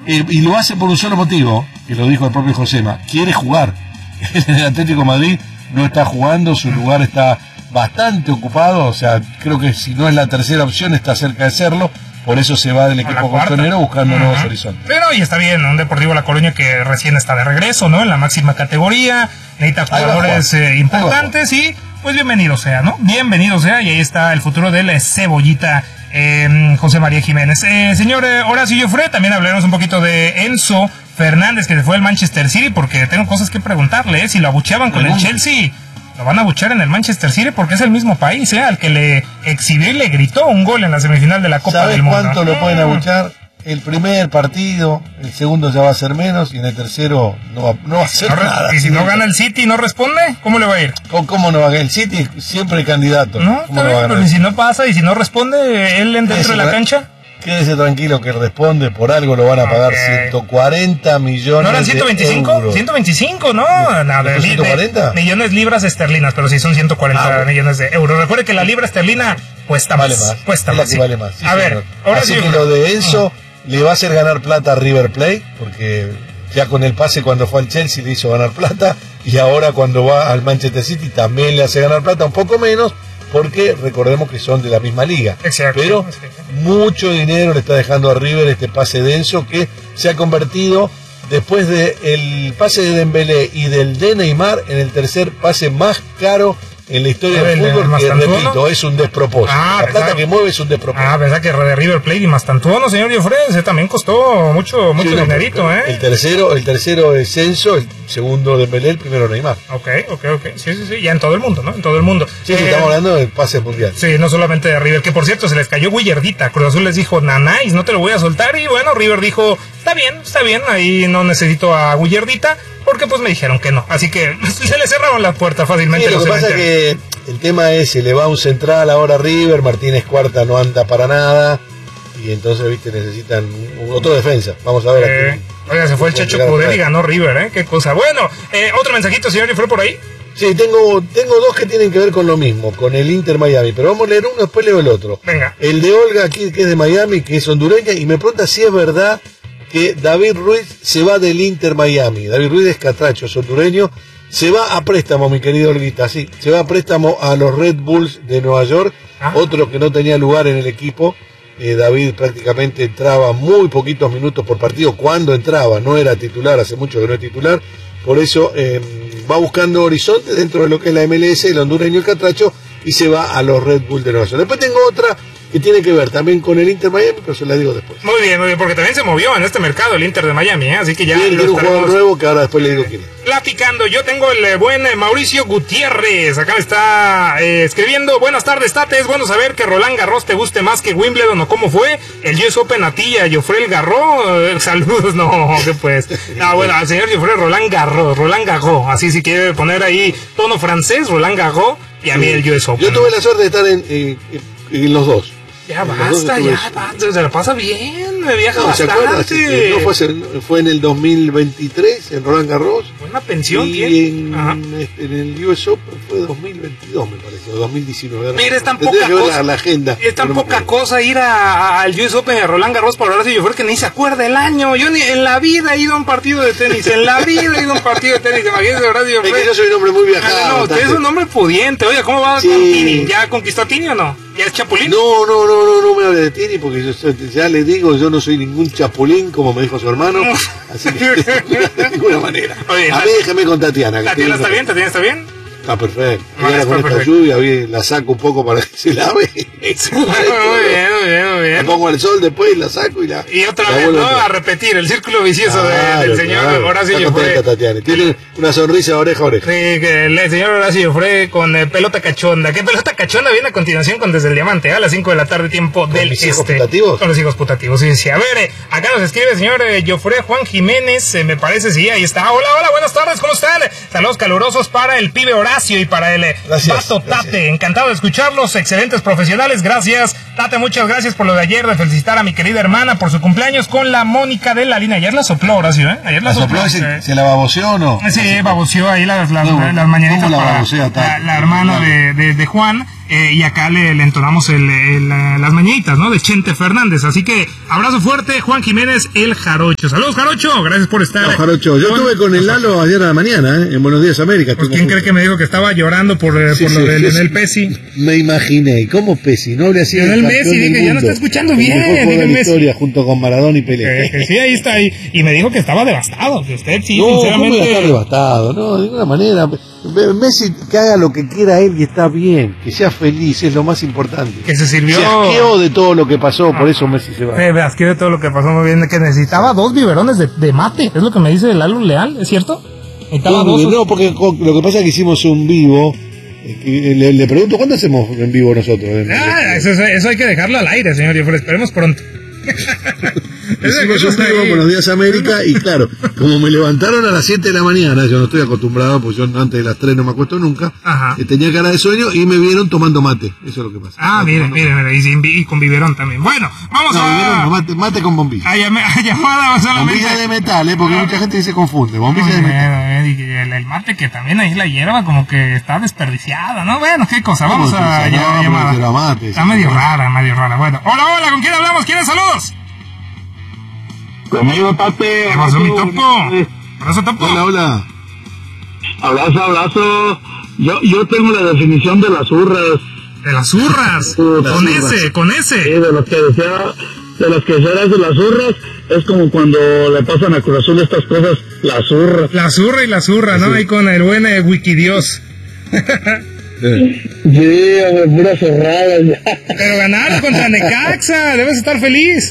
Y lo hace por un solo motivo, que lo dijo el propio Josema, quiere jugar. El Atlético de Madrid no está jugando, su lugar está bastante ocupado, o sea, creo que si no es la tercera opción está cerca de serlo, por eso se va del equipo colchonero buscando nuevos horizontes. Pero y está bien, un Deportivo La Coruña que recién está de regreso, ¿no? En la máxima categoría, necesita jugadores importantes y pues bienvenido sea, ¿no? Bienvenido sea, y ahí está el futuro del Cebollita, José María Jiménez. Señor Horacio Joffre, también hablaremos un poquito de Enzo Fernández, que se fue al Manchester City, porque tengo cosas que preguntarle, si lo abucheaban con el Chelsea, lo van a abuchear en el Manchester City, porque es el mismo país, al que le exhibió y le gritó un gol en la semifinal de la Copa del Mundo. ¿Sabes cuánto lo pueden abuchear? El primer partido, el segundo ya va a ser menos, y en el tercero no va a ser nada. Y si no gana el City y no responde, ¿cómo le va a ir? ¿Cómo no va a ganar? El City siempre candidato. No, está bien, pero si no pasa y si no responde él dentro de la cancha. Quédese tranquilo que responde, por algo lo van a pagar 140 millones. ¿No eran 125? de euros. 125, no, nada. 140 millones libras esterlinas, pero sí son 140 millones de euros. Recuerde que la libra esterlina cuesta vale más. Cuesta más. Sí. Vale más. Sí, a ver, ahora así que lo de Enzo le va a hacer ganar plata a River Plate, porque ya con el pase cuando fue al Chelsea le hizo ganar plata, y ahora cuando va al Manchester City también le hace ganar plata, un poco menos, porque recordemos que son de la misma liga. Exacto. Pero mucho dinero le está dejando a River este pase de Enzo, que se ha convertido, después del pase de Dembélé y del de Neymar, en el tercer pase más caro en la historia del fútbol, que repito, es un despropósito. La plata que mueve es un despropósito. Pensaba que de River Plate y Mastantuono, señor Joffre, también costó mucho dinerito, El tercero es Enzo, el segundo Dembélé, el primero Neymar. Ok. Sí, ya en todo el mundo, ¿no? En todo el mundo. Sí, estamos hablando del pase mundial. Sí, no solamente de River, que por cierto se les cayó Willardita. Cruz Azul les dijo, nanáis, no te lo voy a soltar, y bueno, River dijo, está bien, ahí no necesito a Willardita, porque pues me dijeron que no, así que se le cerraron las puertas fácilmente. Sí, lo que pasa es que el tema es, se le va un central ahora a River, Martínez Cuarta no anda para nada, y entonces, viste, necesitan otro defensa. Vamos a ver. Oiga, se fue el Chacho Cudel y ganó River, qué cosa. Bueno, otro mensajito, señor, ¿y fue por ahí? Sí, tengo dos que tienen que ver con lo mismo, con el Inter Miami, pero vamos a leer uno, después leo el otro. Venga. El de Olga aquí, que es de Miami, que es hondureña, y me pregunta si es verdad que David Ruiz se va del Inter Miami. David Ruiz es catracho, es hondureño, se va a préstamo, mi querido Olguita, sí, se va a préstamo a los Red Bulls de Nueva York, otro que no tenía lugar en el equipo. David prácticamente entraba muy poquitos minutos por partido, cuando entraba, no era titular, hace mucho que no es titular, por eso va buscando horizontes dentro de lo que es la MLS, el hondureño, el catracho, y se va a los Red Bull de Nueva York. Después tengo otra que tiene que ver también con el Inter Miami, pero se la digo después. Muy bien, porque también se movió en este mercado el Inter de Miami, así que ya tiene un jugador nuevo que ahora después le digo quién es. Platicando, yo tengo el buen Mauricio Gutiérrez, acá me está escribiendo: buenas tardes, Tate, es bueno saber que Roland Garros te guste más que Wimbledon, o cómo fue el US Open a ti, a Joffre el Garros. Saludos, no, que pues, bueno, al señor Joffre Roland Garros, así si quiere poner ahí tono francés, Roland Garros, y a mí el US Open. Yo tuve la suerte de estar en los dos. Ya basta, se la pasa bien, me viaja bastante. No, fue en el 2023, en Roland Garros. Buena pensión, y en el US Open fue 2022, me parece, o 2019. Mira, es tan poca cosa, la agenda, es tan poca cosa ir al US Open de Roland Garros para Horacio Joffre que ni se acuerda el año. Yo ni en la vida he ido a un partido de tenis, imagínese Horacio Joffre. Es que yo soy un hombre muy viajado. No, usted es un hombre pudiente. Oye, ¿cómo va con Tini? ¿Ya conquistó a Tini o no? ¿Ya es chapulín? No me hable de Tini, porque ya le digo, yo no soy ningún chapulín, como me dijo su hermano, así que de ninguna manera. Oye, a mí déjame con Tatiana. ¿Tatiana está bien? Está perfecto. Y ahora con esta lluvia la saco un poco para que se lave. Muy bien. La pongo al sol después y la saco y otra vez, ¿no? A repetir el círculo vicioso del señor Horacio Joffre. Tatiana. Tiene una sonrisa oreja a oreja. Sí, que el señor Horacio Joffre con pelota cachonda. ¿Qué pelota cachonda viene a continuación con Desde el Diamante? A las 5 de la tarde, tiempo del este. Con los hijos putativos, sí. A ver, acá nos escribe el señor Joffre Juan Jiménez, me parece, sí, ahí está. Hola, buenas tardes, ¿cómo están? Saludos calurosos para el pibe Horacio y para el Vato Tate. Encantado de escucharlos, excelentes profesionales. Gracias, Tate, muchas gracias por lo de ayer, de felicitar a mi querida hermana por su cumpleaños con la Mónica de la Línea. Ayer la sopló, Horacio, Ayer la sopló. ¿Se la baboseó o no? Sí, baboseó ahí las mañanitas para la hermana de Juan. y acá le entonamos las mañanitas, ¿no? De Chente Fernández. Así que abrazo fuerte, Juan Jiménez, el Jarocho. Saludos, Jarocho, gracias por estar. No, Jarocho, yo estuve con el Lalo ayer a la mañana, en Buenos Días América. Pues, ¿quién cree que me dijo que estaba llorando por lo del Lionel Messi? Me imaginé, ¿cómo Messi? No le hacía Lionel Messi, dije, ya no está escuchando bien. Dije la historia junto con Maradona y Pelé. Sí, ahí está, y me dijo que estaba devastado, que usted sí, no, sinceramente... ¿cómo iba a estar devastado? No, de ninguna manera. Messi, que haga lo que quiera él y está bien, que sea feliz, es lo más importante. Que se sirvió... Se asqueó de todo lo que pasó, por eso Messi se va. Me asqueó de todo lo que pasó, muy bien, que necesitaba 2 biberones de mate, es lo que me dice Lalo Leal, ¿es cierto? No, porque lo que pasa es que hicimos un vivo, le pregunto, ¿cuándo hacemos en vivo nosotros? Eso hay que dejarlo al aire, señor, pero esperemos pronto. Hicimos un vivo con Buenos Días América y claro, como me levantaron a las 7 de la mañana, yo no estoy acostumbrado, pues yo antes de las 3 no me acuesto nunca, tenía cara de sueño y me vieron tomando mate, eso es lo que pasa. Mire, y con biberón también. Bueno, vamos mate con bombilla. Llamada solamente. Bombilla de metal, porque mucha gente se confunde, bombilla de metal. El mate que también ahí la hierba como que está desperdiciada, ¿no? Bueno, qué cosa, vamos a llamada. Está medio rara. Bueno, hola, ¿con quién hablamos? ¿Quieren saludos? Conmigo, Tate. ¿Qué pasó, mi topo? ¿Abrazo, topo? Hola. Abrazo. Yo tengo la definición de las zurras. ¿De las zurras? Con ese. Sí, de los que decías de las zurras, es como cuando le pasan a Cruz Azul estas cosas, las zurras. La zurra, ¿no? Sí. Ahí con el buen Wikidios. Sí, puras zurradas. Pero ganaron contra Necaxa, debes estar feliz.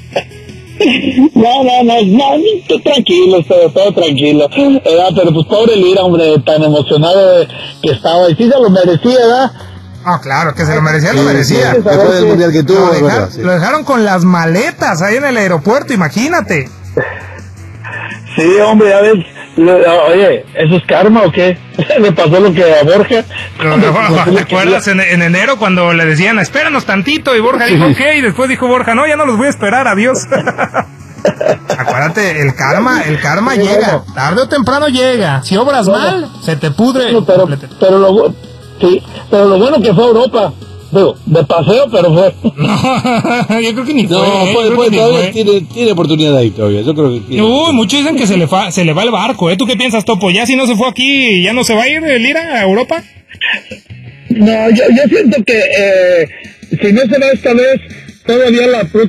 No, tú tranquilo, todo tranquilo. Pero pues pobre Lira, hombre, tan emocionado que estaba, y sí se lo merecía, ¿verdad? Ah, claro, que se lo merecía, lo merecía. Sí, después del mundial que tuvo, lo dejaron con las maletas ahí en el aeropuerto, imagínate. Sí, hombre, ya ves. Oye, ¿eso es karma o qué? ¿Le pasó lo que a Borja? ¿Te acuerdas en enero cuando le decían, espéranos tantito? Y Borja dijo, ok, y después dijo Borja, no, ya no los voy a esperar, adiós. Acuérdate, el karma llega, tarde o temprano llega. Si obras mal, se te pudre. Pero lo bueno que fue a Europa. Digo, de paseo, pero fue. No, yo creo que ni fue. No, fue todavía tiene oportunidad ahí todavía. Yo creo que tiene. Muchos dicen que se le va el barco, ¿eh? ¿Tú qué piensas, Topo? ¿Ya si no se fue aquí, ya no se va a ir el Lira a Europa? No, yo siento que si no se va esta vez, todavía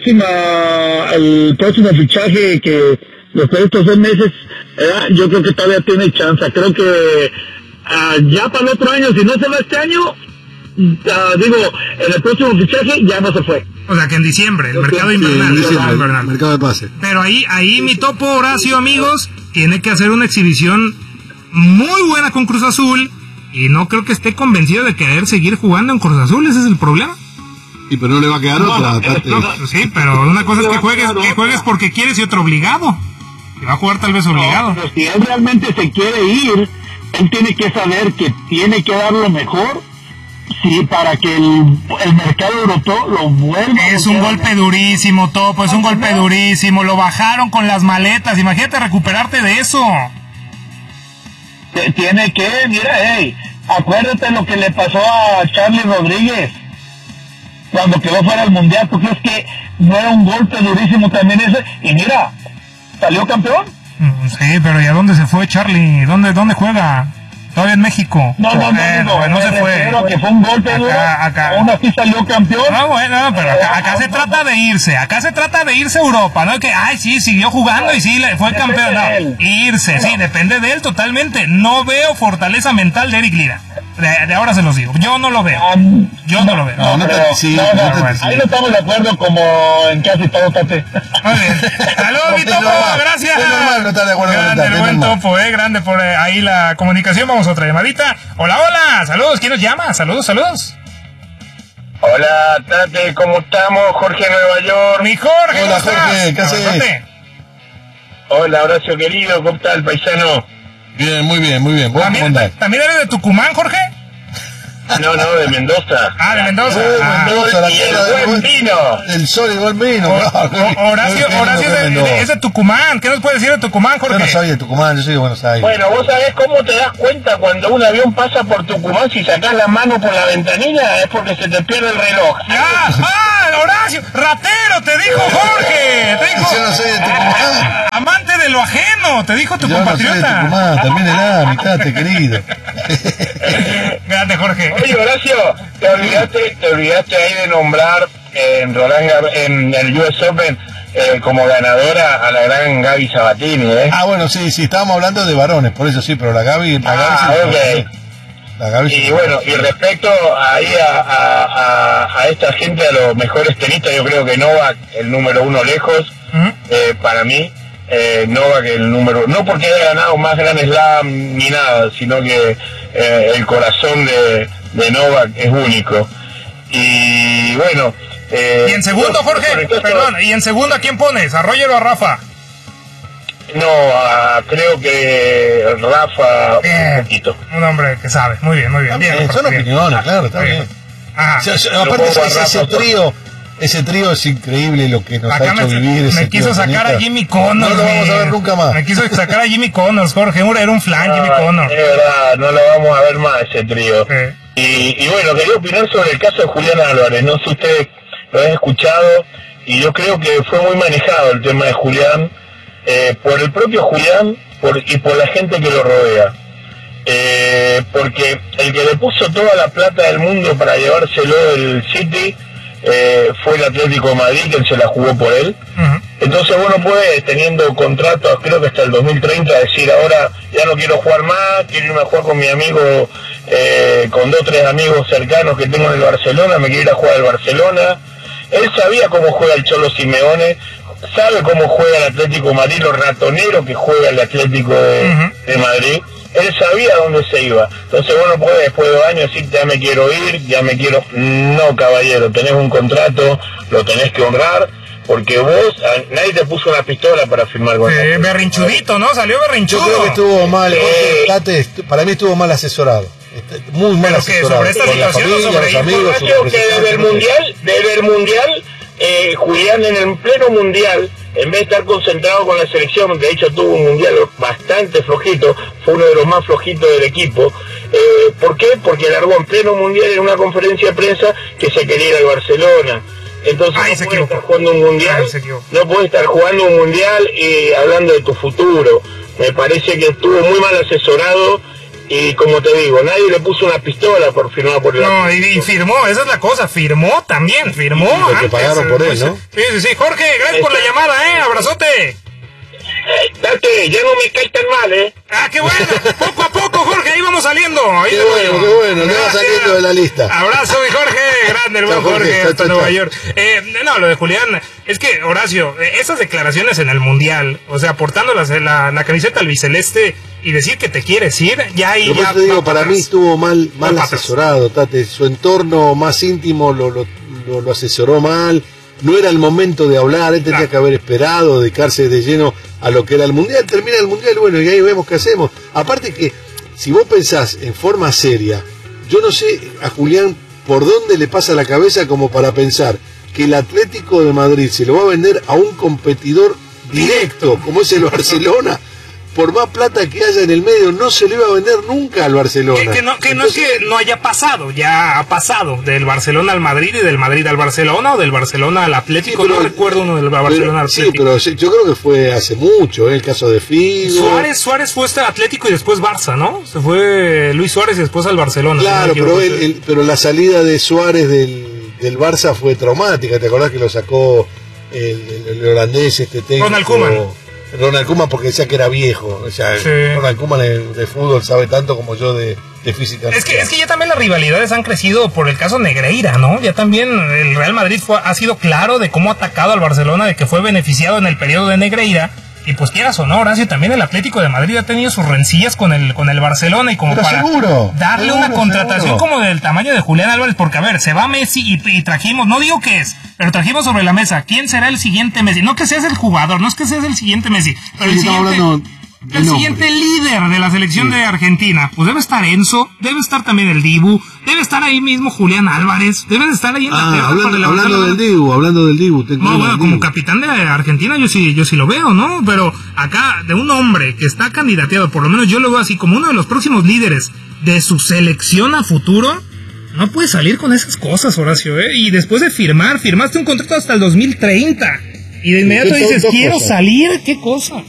el próximo fichaje que después de estos 6 meses, yo creo que todavía tiene chance. Creo que ya para el otro año, si no se va este año, en el próximo fichaje ya no se fue. O sea que en diciembre, el mercado invernal. El mercado de pase. Pero ahí mi Topo, Horacio, amigos, tiene que hacer una exhibición muy buena con Cruz Azul y no creo que esté convencido de querer seguir jugando en Cruz Azul, ese es el problema. Sí, pero no le va a quedar otra. Sí, pero una cosa es que juegues porque quieres y otra obligado. Y va a jugar tal vez obligado. Pero si él realmente se quiere ir, él tiene que saber que tiene que dar lo mejor. Sí, para que el mercado europeo lo vuelva. Es un golpe durísimo, Topo, es un golpe durísimo. Lo bajaron con las maletas. Imagínate recuperarte de eso. Tiene que, mira, acuérdate lo que le pasó a Charlie Rodríguez cuando quedó fuera del mundial. ¿Tú crees que no era un golpe durísimo también ese? Y mira, salió campeón. Sí, pero ¿y a dónde se fue Charlie? ¿Dónde juega? Todavía en México. No se fue. Pero que fue un golpe duro. Aún así salió campeón. Pero acá se trata de irse. Acá se trata de irse a Europa. No que, sí, siguió jugando y sí, fue campeón. No, irse, sí, depende de él totalmente. No veo fortaleza mental de Eric Lira. De ahora se los digo. Yo no lo veo. Yo no lo veo. Ahí no estamos de acuerdo como en casi todo, Tate. Muy bien. Saludos, mi Topo. Gracias. Es normal no estar de acuerdo grande, con el buen Topo, grande por ahí la comunicación. Vamos a otra llamadita. Hola. Saludos. ¿Quién nos llama? Saludos. Hola, Tate. ¿Cómo estamos? Jorge, Nueva York. Mi Jorge. Hola, Jorge. ¿Qué haces? Hola, Horacio querido. ¿Cómo está el paisano? Bien, muy bien. ¿También eres de Tucumán, Jorge? No, de Mendoza. Ah, de Mendoza. Y el buen vino. El sol y el buen vino. Horacio es de Tucumán. ¿Qué nos puede decir de Tucumán, Jorge? Yo no soy de Tucumán, yo soy de Buenos Aires. Bueno, vos sabés cómo te das cuenta cuando un avión pasa por Tucumán, si sacás la mano por la ventanilla es porque se te pierde el reloj. Horacio, ratero, te dijo Jorge. Te dijo, yo no soy de Tucumán. Amante de lo ajeno, te dijo tu compatriota. Yo no soy de Tucumán, termínela, mitad, querido. Grande, Jorge. Oye, Horacio, te olvidaste ahí de nombrar en el US Open como ganadora a la gran Gaby Sabatini, bueno, sí, estábamos hablando de varones, por eso sí, pero la Gaby okay. Y bueno, y respecto ahí a esta gente, a los mejores tenistas, yo creo que Novak, el número uno lejos, para mí, Novak el número, no porque haya ganado más Grand Slam ni nada, sino que el corazón de Novak es único. Y bueno... y en segundo, Jorge, perdón, y en segundo, ¿a quién pones? ¿A Roger o a Rafa? No, creo que Rafa un poquito. Un hombre que sabe, muy bien. Son opiniones, claro, está bien. Aparte ese trío es increíble lo que nos ha hecho vivir. Me quiso sacar a Jimmy Connors. No lo vamos a ver nunca más. Me quiso sacar a Jimmy Connors, Jorge, era un flan, Jimmy Connors. Es verdad, no lo vamos a ver más ese trío. Y bueno, quería opinar sobre el caso de Julián Álvarez. No sé si ustedes lo han escuchado, y yo creo que fue muy manejado el tema de Julián, por el propio Julián y por la gente que lo rodea. Porque el que le puso toda la plata del mundo para llevárselo del City fue el Atlético de Madrid, quien se la jugó por él. Entonces vos no puedes, teniendo contratos creo que hasta el 2030, decir ahora ya no quiero jugar más, quiero irme a jugar con mi amigo, con 2 o 3 amigos cercanos que tengo en el Barcelona, me quiero ir a jugar al Barcelona. Él sabía cómo juega el Cholo Simeone, sabe cómo juega el Atlético de Madrid, los ratoneros que juega el Atlético de Madrid. Él sabía dónde se iba. Entonces vos no podés después de 2 años decir ya me quiero ir, No, caballero, tenés un contrato, lo tenés que honrar, porque vos, nadie te puso una pistola para firmar con él. Berrinchudito, ¿no? Salió berrinchudo. Yo creo que estuvo mal, para mí estuvo mal asesorado. Muy mal asesorado. Sobre esta situación, los amigos, que desde el mundial, Julián en el pleno mundial, en vez de estar concentrado con la selección, de hecho tuvo un mundial bastante flojito, fue uno de los más flojitos del equipo. ¿Por qué? Porque largó en pleno mundial en una conferencia de prensa que se quería ir al Barcelona. Entonces no puedes estar jugando un mundial, y hablando de tu futuro. Me parece que estuvo muy mal asesorado. Y como te digo, nadie le puso una pistola por firmar por el... No, y firmó, esa es la cosa, firmó también. Y lo que pagaron por él, ¿no? Sí, Jorge, gracias por la llamada, abrazote. Date, ya no me caes tan mal, qué bueno, poco a poco, Jorge, ahí vamos saliendo. Qué bueno, le va saliendo de la lista. Abrazo, mi Jorge, grande el buen Jorge, hasta Nueva York. No, lo de Julián, es que, Horacio, esas declaraciones en el Mundial, o sea, portando la camiseta albiceleste y decir que te quieres ir, ya ahí... Yo te digo, para mí estuvo mal asesorado, Tate, su entorno más íntimo lo asesoró mal. No era el momento de hablar, él tenía que haber esperado, dedicarse de lleno a lo que era el Mundial. Termina el Mundial, bueno, y ahí vemos qué hacemos. Aparte que, si vos pensás en forma seria, yo no sé a Julián por dónde le pasa la cabeza como para pensar que el Atlético de Madrid se lo va a vender a un competidor directo, como es el Barcelona. Por más plata que haya en el medio, no se le iba a vender nunca al Barcelona. Entonces, no es que no haya pasado, ya ha pasado del Barcelona al Madrid y del Madrid al Barcelona o del Barcelona al Atlético. No recuerdo uno del Barcelona al Atlético. Sí, pero yo creo que fue hace mucho, el caso de Figo. Suárez fue Atlético y después Barça, ¿no? Se fue Luis Suárez y después al Barcelona. Claro, pero la salida de Suárez del Barça fue traumática. ¿Te acordás que lo sacó el holandés, técnico? Ronald Koeman, porque decía que era viejo. O sea, Ronald Koeman de fútbol sabe tanto como yo de física. Es que ya también las rivalidades han crecido por el caso Negreira, ¿no? Ya también el Real Madrid ha sido claro de cómo ha atacado al Barcelona, de que fue beneficiado en el periodo de Negreira. Y pues quieras o no, Horacio, también el Atlético de Madrid ha tenido sus rencillas con el Barcelona, y como pero para darle una contratación como del tamaño de Julián Álvarez, porque a ver, se va Messi y trajimos, no digo qué es, pero trajimos sobre la mesa, ¿quién será el siguiente Messi? No que seas el jugador, no es que seas el siguiente Messi, pero el siguiente... el siguiente líder de la selección de Argentina, pues debe estar Enzo, debe estar también el Dibu, debe estar ahí mismo Julián Álvarez, deben estar ahí en la tierra. Hablando del Dibu. No, bueno, como capitán de Argentina yo sí lo veo, ¿no? Pero acá, de un hombre que está candidateado, por lo menos yo lo veo así, como uno de los próximos líderes de su selección a futuro, no puede salir con esas cosas, Horacio, ¿eh? Y después de firmaste un contrato hasta el 2030, y de inmediato dices, quiero salir, ¿qué cosa?